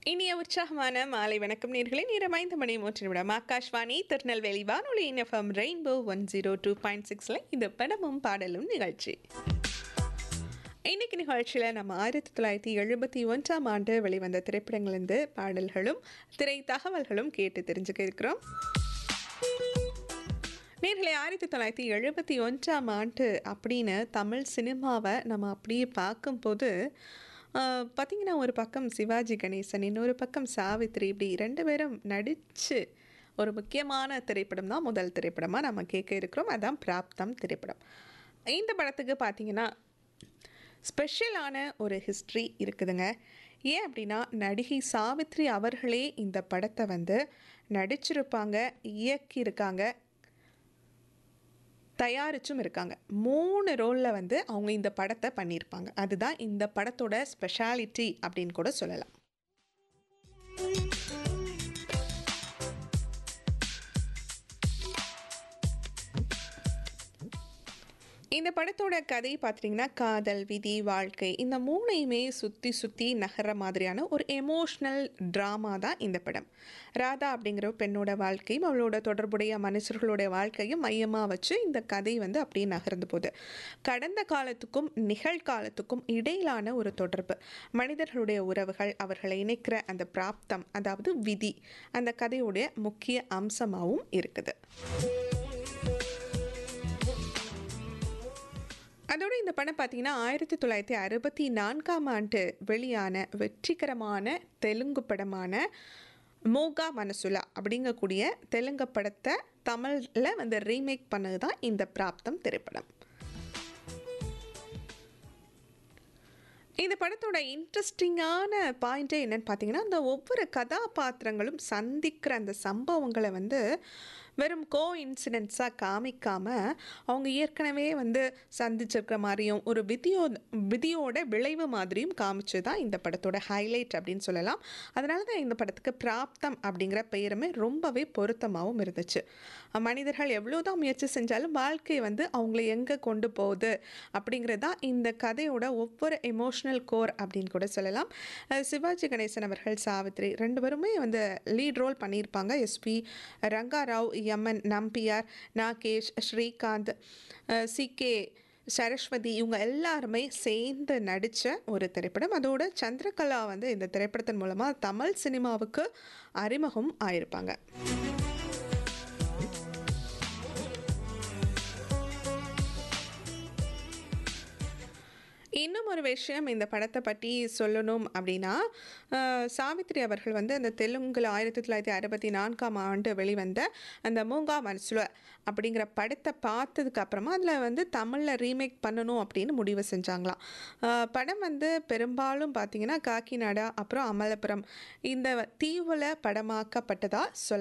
இனிய உற்சாகமான மாலை வணக்கம் நேர்களே. நேரம் 5 மணி 3 நிமிடம். ஆகாஷ்வாணி திருநெல்வேலி வானொலி எஃப்எம் ரெயின்போ 102.6ல இது படமும் பாடலும் நிகழ்ச்சி. இன்னைக்கு நிகழ்ச்சியில் நம்ம 1971ஆம் ஆண்டு வெளிவந்த திரைப்படங்களிலிருந்து பாடல்களும் திரை தகவல்களும் கேட்டு தெரிஞ்சுக்க இருக்கிறோம். நேர்களே, 1971ஆம் ஆண்டு அப்படின்னு தமிழ் சினிமாவை நம்ம அப்படியே பார்க்கும்போது பார்த்தீங்கன்னா, ஒரு பக்கம் சிவாஜி கணேசன், இன்னொரு பக்கம் சாவித்ரி, இப்படி 2 பேரும் நடித்து ஒரு முக்கியமான திரைப்படம் தான் முதல் திரைப்படமாக நம்ம கேட்க இருக்கிறோம். அதான் பிராப்தம் திரைப்படம். இந்த படத்துக்கு பார்த்தீங்கன்னா ஸ்பெஷலான ஒரு ஹிஸ்ட்ரி இருக்குதுங்க. ஏன் அப்படின்னா, நடிகை சாவித்ரி அவர்களே இந்த படத்தை வந்து நடிச்சிருப்பாங்க, இயக்கியிருக்காங்க, தயாரிச்சும் இருக்காங்க. 3 ரோலில் வந்து அவங்க இந்த படத்தை பண்ணியிருப்பாங்க. அதுதான் இந்த படத்தோட ஸ்பெஷாலிட்டி அப்படின்னு கூட சொல்லலாம். இந்த படத்தோட கதை பார்த்திங்கன்னா, காதல், விதி, வாழ்க்கை இந்த 3யுமே சுற்றி சுற்றி நகர மாதிரியான ஒரு எமோஷ்னல் ட்ராமா தான் இந்த படம். ராதா அப்படிங்கிற பெண்ணோட வாழ்க்கையும் அவளோட தொடர்புடைய மனுஷர்களுடைய வாழ்க்கையும் மையமாக வச்சு இந்த கதை வந்து அப்படியே நகர்ந்து போகுது. கடந்த காலத்துக்கும் நிகழ்காலத்துக்கும் இடையிலான ஒரு தொடர்பு, மனிதர்களுடைய உறவுகள், அவர்களை இணைக்கிற அந்த பிராப்தம், அதாவது விதி, அந்த கதையுடைய முக்கிய அம்சமாகவும் இருக்குது. அதோடு இந்த படம் பார்த்தீங்கன்னா 1964ஆம் ஆண்டு வெளியான வெற்றிகரமான தெலுங்கு படமான மோகா மனசுலா அப்படிங்கக்கூடிய தெலுங்கு படத்தை தமிழில் வந்து ரீமேக் பண்ணது தான் இந்த பிராப்தம் திரைப்படம். இந்த படத்தோட இன்ட்ரெஸ்டிங்கான பாயிண்ட்டே என்னன்னு பார்த்தீங்கன்னா, அந்த ஒவ்வொரு கதாபாத்திரங்களும் சந்திக்கிற அந்த சம்பவங்களை வந்து வெறும் இன்சிடென்ட்ஸாக காமிக்காமல் அவங்க ஏற்கனவே வந்து சந்திச்சிருக்கிற மாதிரியும் ஒரு விதியோட விளைவு மாதிரியும் காமிச்சு தான் இந்த படத்தோட ஹைலைட் அப்படின்னு சொல்லலாம். அதனால தான் இந்த படத்துக்கு பிராப்தம் அப்படிங்கிற பெயருமே ரொம்பவே பொருத்தமாகவும் இருந்துச்சு. மனிதர்கள் எவ்வளோதான் முயற்சி செஞ்சாலும் வாழ்க்கை வந்து அவங்கள எங்கே கொண்டு போகுது அப்படிங்கிறது தான் இந்த கதையோட ஒவ்வொரு எமோஷ்னல் கோர் அப்படின்னு கூட சொல்லலாம். சிவாஜி கணேசன் அவர்கள், சாவித்ரி 2 பேருமே வந்து லீட் ரோல் பண்ணியிருப்பாங்க. எஸ்பி ரங்காராவ், எம்என் நம்பியார், நாகேஷ், ஸ்ரீகாந்த், சிகே சரஸ்வதி, இவங்க எல்லாருமே சேர்ந்து நடித்த ஒரு திரைப்படம். அதோட சந்திரகலா வந்து இந்த திரைப்படத்தின் மூலமாக தமிழ் சினிமாவுக்கு அறிமுகம் ஆயிருப்பாங்க. இன்னும் ஒரு விஷயம் இந்த படத்தை பற்றி சொல்லணும் அப்படின்னா, சாவித்ரி அவர்கள் வந்து அந்த தெலுங்கில் 1964ஆம் ஆண்டு வெளிவந்த அந்த மூங்கா மனசுல அப்படிங்கிற படத்தை பார்த்ததுக்கு அப்புறமா அதில் வந்து தமிழில் ரீமேக் பண்ணணும் அப்படின்னு முடிவு செஞ்சாங்களாம். படம் வந்து பெரும்பாலும் பார்த்திங்கன்னா காக்கிநாடா அப்புறம் அமலபுரம் இந்த தீவில் படமாக்கப்பட்டதாக சொல்ல